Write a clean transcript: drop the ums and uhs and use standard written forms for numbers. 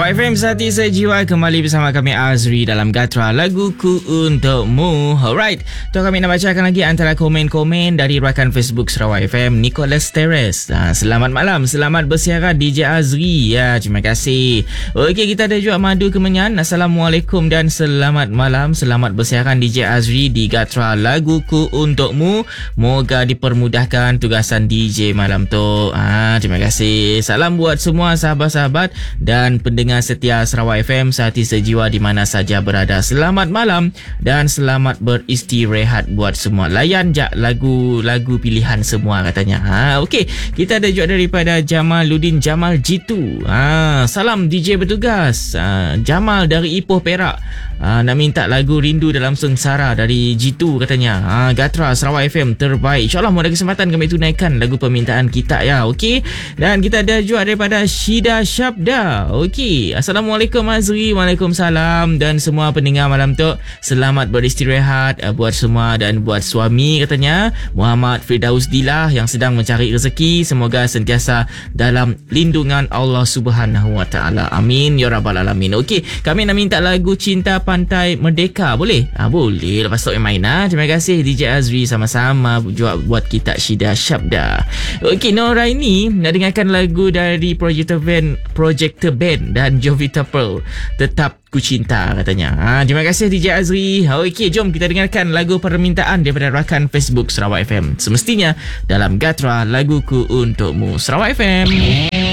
Sarawak FM Sati Sejiwa kembali bersama kami Azri dalam Gatra Laguku Untukmu. Alright, tu kami nak bacakan lagi antara komen-komen dari rakan Facebook Sarawak FM Nicholas Teres. Selamat malam, selamat bersiaran DJ Azri. Ya, terima kasih. Okey, kita ada juga Madu Kemenyan. Assalamualaikum dan selamat malam. Selamat bersiaran DJ Azri di Gatra Laguku Untukmu. Moga dipermudahkan tugasan DJ malam tu. Terima kasih. Salam buat semua sahabat-sahabat dan pendengar setia Sarawak FM Sati Sejiwa di mana saja berada. Selamat malam dan selamat beristirahat buat semua. Layan je lagu-lagu pilihan semua katanya. Okey, kita ada juga daripada Jamaluddin Jamal Jitu. Salam DJ bertugas. Jamal dari Ipoh Perak. Nak minta lagu Rindu Dalam Sengsara dari Jitu katanya. Gatra Sarawak FM terbaik. InsyaAllah mau ada kesempatan kami tunaikan lagu permintaan kita ya. Okey. Dan kita ada juga daripada Syida Syabda. Okey. Assalamualaikum Azri. Waalaikumsalam. Dan semua pendengar malam tu, selamat beristirahat buat semua dan buat suami katanya. Muhammad Firdaus Dilah yang sedang mencari rezeki. Semoga sentiasa dalam lindungan Allah Subhanahu Wa Taala. Amin ya rabbal alamin. Okey, kami nak minta lagu Cinta Pantai Merdeka. Boleh? Boleh. Lepas tu main. Terima kasih DJ Azri, sama-sama juga buat kita Syida Syabda. Okey, Noraini nak dengarkan lagu dari Projector Band dan Jovita Pearl, Tetap Ku Cinta katanya. Terima kasih DJ Azri. Okey, jom kita dengarkan lagu permintaan daripada rakan Facebook Sarawak FM. Semestinya dalam Gatra Laguku Untukmu Sarawak FM.